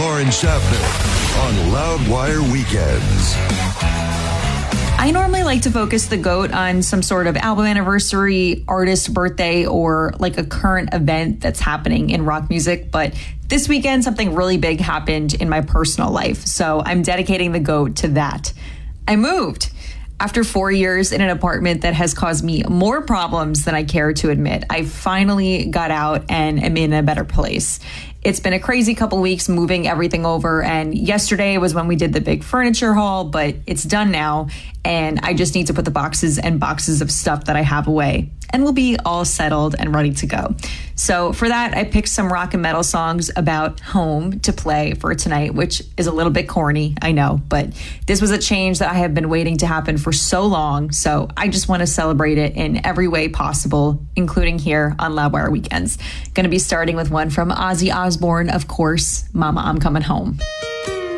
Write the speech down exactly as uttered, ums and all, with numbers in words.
Lauren Schaffner on Loudwire Weekends. I normally like to focus the GOAT on some sort of album anniversary, artist birthday, or like a current event that's happening in rock music. But this weekend, something really big happened in my personal life. So I'm dedicating the GOAT to that. I moved. After four years in an apartment that has caused me more problems than I care to admit, I finally got out and am in a better place. It's been a crazy couple weeks moving everything over, and yesterday was when we did the big furniture haul, but it's done now, and I just need to put the boxes and boxes of stuff that I have away, and we'll be all settled and ready to go. So for that, I picked some rock and metal songs about home to play for tonight, which is a little bit corny, I know, but this was a change that I have been waiting to happen for so long, so I just want to celebrate it in every way possible, including here on Loudwire Weekends. Going to be starting with one from Ozzy Osbourne, of course, Mama, I'm Coming Home.